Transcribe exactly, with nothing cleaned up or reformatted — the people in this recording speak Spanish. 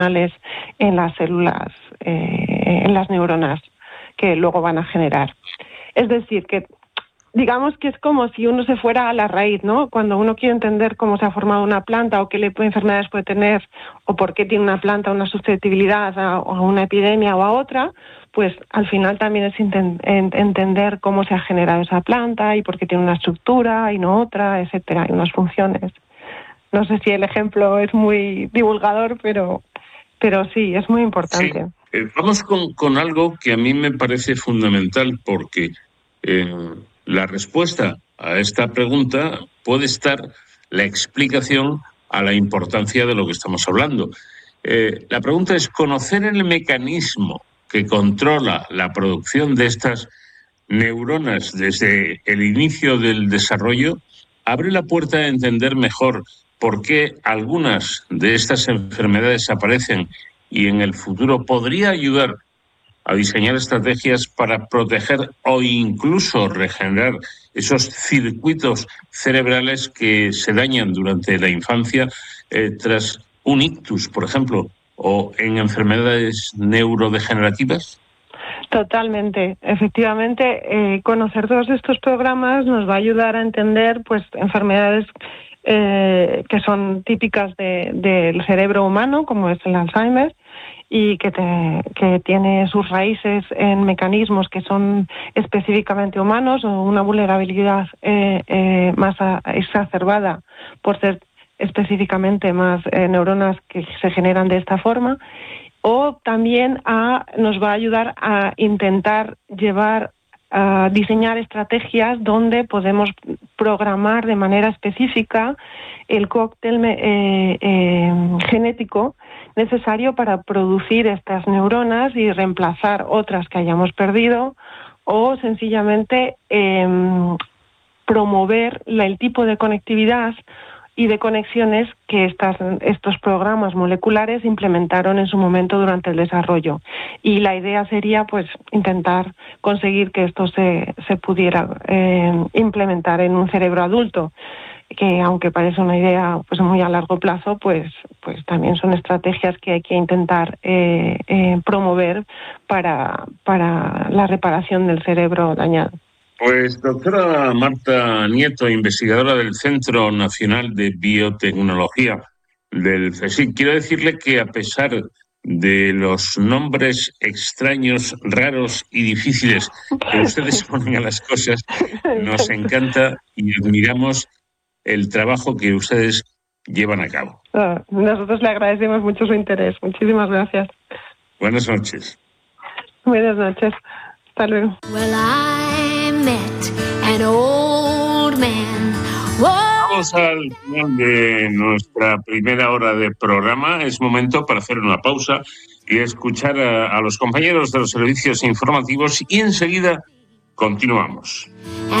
en las células, eh, en las neuronas que luego van a generar. Es decir, que digamos que es como si uno se fuera a la raíz, ¿no? Cuando uno quiere entender cómo se ha formado una planta o qué le- enfermedades puede tener o por qué tiene una planta una susceptibilidad a, a una epidemia o a otra, pues al final también es inten- en- entender cómo se ha generado esa planta y por qué tiene una estructura y no otra, etcétera, y unas funciones. No sé si el ejemplo es muy divulgador, pero, pero sí, es muy Sí, importante. eh, vamos con, con algo que a mí me parece fundamental porque en la respuesta a esta pregunta puede estar la explicación a la importancia de lo que estamos hablando. Eh, la pregunta es, ¿conocer el mecanismo que controla la producción de estas neuronas desde el inicio del desarrollo abre la puerta a entender mejor por qué algunas de estas enfermedades aparecen y en el futuro podría ayudar a diseñar estrategias para proteger o incluso regenerar esos circuitos cerebrales que se dañan durante la infancia eh, tras un ictus, por ejemplo, o en enfermedades neurodegenerativas? Totalmente. Efectivamente, eh, conocer todos estos programas nos va a ayudar a entender pues enfermedades eh, que son típicas de, del cerebro humano, como es el Alzheimer, y que, te, que tiene sus raíces en mecanismos que son específicamente humanos o una vulnerabilidad eh, eh, más a, exacerbada por ser específicamente más eh, neuronas que se generan de esta forma. O también a, nos va a ayudar a intentar llevar a diseñar estrategias donde podemos programar de manera específica el cóctel eh, eh, genético necesario para producir estas neuronas y reemplazar otras que hayamos perdido o sencillamente eh, promover la, el tipo de conectividad y de conexiones que estas, estos programas moleculares implementaron en su momento durante el desarrollo. Y la idea sería pues intentar conseguir que esto se, se pudiera eh, implementar en un cerebro adulto, que aunque parece una idea pues muy a largo plazo, pues, pues también son estrategias que hay que intentar eh, eh, promover para, para la reparación del cerebro dañado. Pues doctora Marta Nieto, investigadora del Centro Nacional de Biotecnología del CSIC, quiero decirle que a pesar de los nombres extraños, raros y difíciles que ustedes ponen a las cosas, nos encanta y admiramos el trabajo que ustedes llevan a cabo. Ah, nosotros le agradecemos mucho su interés. Muchísimas gracias. Buenas noches. Buenas noches. Hasta luego. Well, I met an old man. Vamos al final de nuestra primera hora de programa. Es momento para hacer una pausa y escuchar a, a los compañeros de los servicios informativos y enseguida continuamos.